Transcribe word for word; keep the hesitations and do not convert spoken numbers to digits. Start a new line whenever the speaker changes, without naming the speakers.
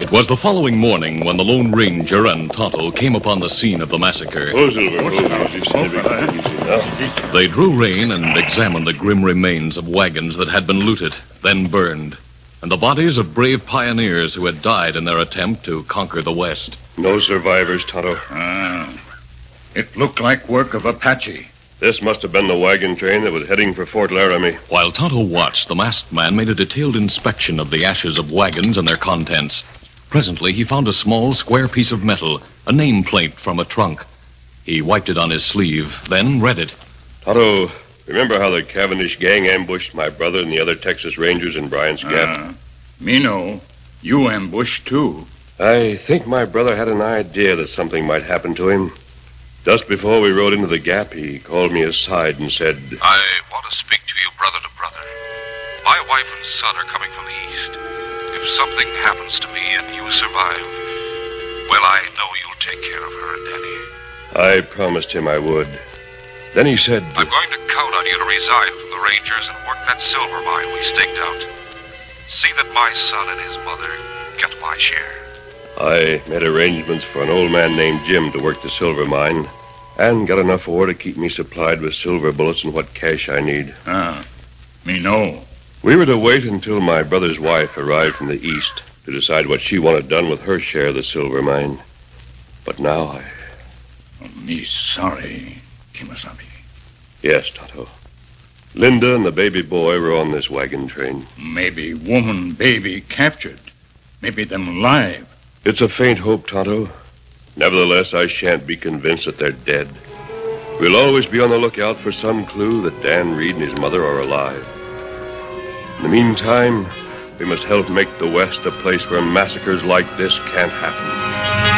It was the following morning when the Lone Ranger and Tonto came upon the scene of the massacre.
Oh, Silver. Oh,
They drew rein and examined the grim remains of wagons that had been looted, then burned, and the bodies of brave pioneers who had died in their attempt to conquer the West.
No survivors, Tonto.
Ah, it looked like work of Apache.
This must have been the wagon train that was heading for Fort Laramie.
While Tonto watched, the masked man made a detailed inspection of the ashes of wagons and their contents. Presently, he found a small, square piece of metal, a nameplate from a trunk. He wiped it on his sleeve, then read it.
Tonto, remember how the Cavendish gang ambushed my brother and the other Texas Rangers in Bryant's Gap?
Ah, me know. You ambushed, too.
I think my brother had an idea that something might happen to him. Just before we rode into the Gap, he called me aside and said,
I want to speak to you brother to brother. My wife and son are coming from the east. If something happens to me and you survive, well, I know you'll take care of her and Danny.
I promised him I would. Then he said,
I'm going to count on you to resign from the Rangers and work that silver mine we staked out. See that my son and his mother get my share.
I made arrangements for an old man named Jim to work the silver mine and got enough ore to keep me supplied with silver bullets and what cash I need.
Ah, me know.
We were to wait until my brother's wife arrived from the east to decide what she wanted done with her share of the silver mine. But now I...
Oh, me sorry, Kimasabi.
Yes, Tonto. Linda and the baby boy were on this wagon train.
Maybe woman, baby captured. Maybe them alive.
It's a faint hope, Tonto. Nevertheless, I shan't be convinced that they're dead. We'll always be on the lookout for some clue that Dan Reed and his mother are alive. In the meantime, we must help make the West a place where massacres like this can't happen.